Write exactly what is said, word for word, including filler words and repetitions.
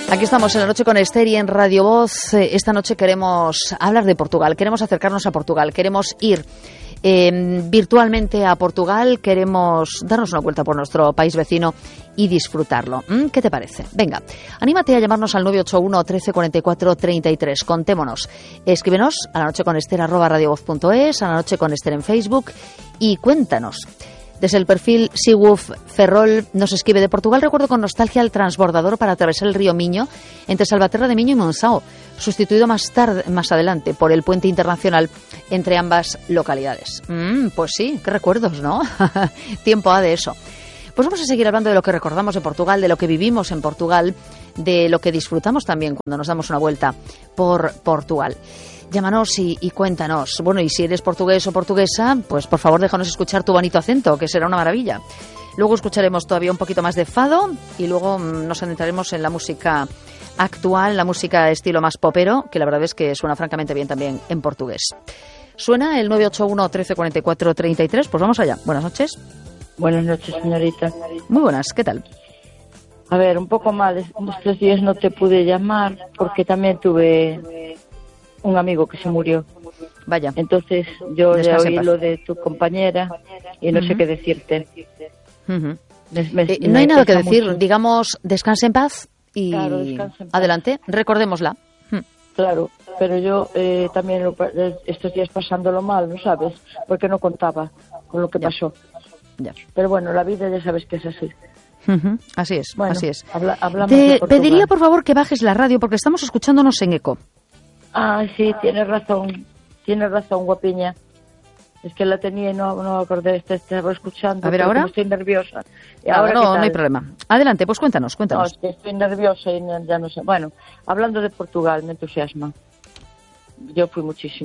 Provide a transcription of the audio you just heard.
Aquí estamos en La Noche con Esther y en Radio Voz. Esta noche queremos hablar de Portugal, queremos acercarnos a Portugal, queremos ir eh, virtualmente a Portugal, queremos darnos una vuelta por nuestro país vecino y disfrutarlo. ¿Mm? ¿Qué te parece? Venga, anímate a llamarnos al nueve ocho uno, trece, cuarenta y cuatro, treinta y tres. Contémonos. Escríbenos a la noche con Esther arroba radiovoz punto es, a La Noche con Esther en Facebook y cuéntanos. Desde el perfil Seawolf Ferrol nos escribe: de Portugal recuerdo con nostalgia el transbordador para atravesar el río Miño entre Salvaterra de Miño y Monção, sustituido más tarde, más adelante por el puente internacional entre ambas localidades. Mm, pues sí, qué recuerdos, ¿no? Tiempo ha de eso. Pues vamos a seguir hablando de lo que recordamos de Portugal, de lo que vivimos en Portugal, de lo que disfrutamos también cuando nos damos una vuelta por Portugal. Llámanos y, y cuéntanos. Bueno, y si eres portugués o portuguesa, pues por favor déjanos escuchar tu bonito acento, que será una maravilla. Luego escucharemos todavía un poquito más de fado y luego nos adentraremos en la música actual, la música estilo más popero, que la verdad es que suena francamente bien también en portugués. Suena el nueve ocho uno, trece, cuarenta y cuatro, treinta y tres. Pues vamos allá. Buenas noches. Buenas noches, señorita. Muy buenas, ¿qué tal? A ver, un poco mal. Estos días no te pude llamar porque también tuve un amigo que se murió. Vaya. Entonces yo le Descanse oí en paz. lo de tu compañera y no Uh-huh. sé qué decirte. Uh-huh. Me- me- Eh, me no hay nada que pesa decir. mucho. Digamos, descanse en paz y Claro, descanse en paz. adelante, recordémosla. Hmm. Claro, pero yo eh, también lo pa- estos días pasándolo mal, ¿no sabes? Porque no contaba con lo que Ya. pasó. Ya. Pero bueno, la vida ya sabes que es así. Uh-huh. Así es, Bueno, así es. habla- hablamos Te de Portugal. pediría, por favor, que bajes la radio porque estamos escuchándonos en eco. Ah, sí, tienes razón, tienes razón, guapiña. Es que la tenía y no, no acordé, te estaba escuchando. A ver, pero ¿ahora? como estoy nerviosa. ¿Y Nada, ahora no, qué no tal? hay problema. Adelante, pues cuéntanos, No, cuéntanos. es que estoy nerviosa y no- ya no sé. Bueno, hablando de Portugal, me entusiasma. Yo fui muchísimo.